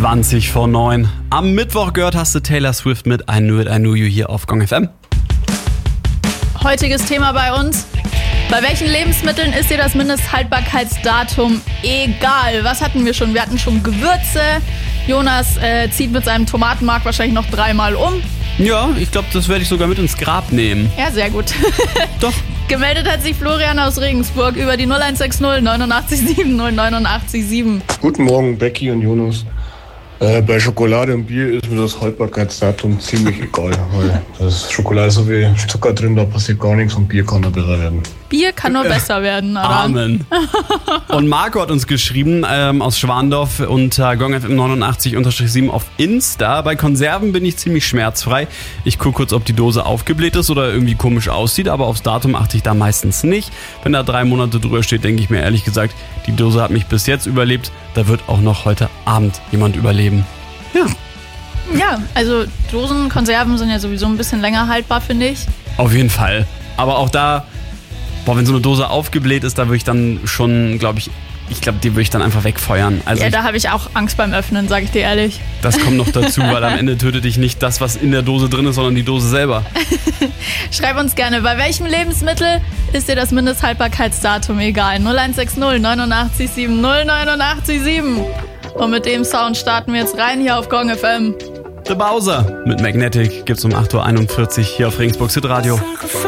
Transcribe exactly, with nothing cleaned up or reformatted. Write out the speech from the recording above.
zwanzig vor neun. Am Mittwoch gehört hast du Taylor Swift mit I Knew It, I Knew You hier auf Gong F M. Heutiges Thema bei uns. Bei welchen Lebensmitteln ist dir das Mindesthaltbarkeitsdatum egal? Was hatten wir schon? Wir hatten schon Gewürze. Jonas äh, zieht mit seinem Tomatenmark wahrscheinlich noch dreimal um. Ja, ich glaube, das werde ich sogar mit ins Grab nehmen. Ja, sehr gut. Doch. Gemeldet hat sich Florian aus Regensburg über die null eins sechs null neunundachtzig sieben null neunundachtzig sieben. Guten Morgen, Becky und Jonas. Äh, bei Schokolade und Bier ist mir das Haltbarkeitsdatum ziemlich egal, weil das ist Schokolade so wie Zucker drin, da passiert gar nichts und Bier kann nur besser werden. Bier kann nur besser werden, oder? Amen. Und Marco hat uns geschrieben ähm, aus Schwandorf unter Gong F M neunundachtzig sieben auf Insta. Bei Konserven bin ich ziemlich schmerzfrei. Ich gucke kurz, ob die Dose aufgebläht ist oder irgendwie komisch aussieht, aber aufs Datum achte ich da meistens nicht. Wenn da drei Monate drüber steht, denke ich mir ehrlich gesagt, die Dose hat mich bis jetzt überlebt. Da wird auch noch heute Abend jemand überleben. Ja. Ja, also Dosenkonserven sind ja sowieso ein bisschen länger haltbar, finde ich. Auf jeden Fall. Aber auch da, boah, wenn so eine Dose aufgebläht ist, da würde ich dann schon, glaube ich, ich glaube, die würde ich dann einfach wegfeuern. Also ja, ich, da habe ich auch Angst beim Öffnen, sage ich dir ehrlich. Das kommt noch dazu, weil am Ende tötet dich nicht das, was in der Dose drin ist, sondern die Dose selber. Schreib uns gerne, bei welchem Lebensmittel ist dir das Mindesthaltbarkeitsdatum egal? null eins sechs null neunundachtzig sieben null neunundachtzig sieben. Und mit dem Sound starten wir jetzt rein hier auf Gong F M. The Bowser mit Magnetic gibt's um acht Uhr einundvierzig hier auf Regensburg Hit Radio.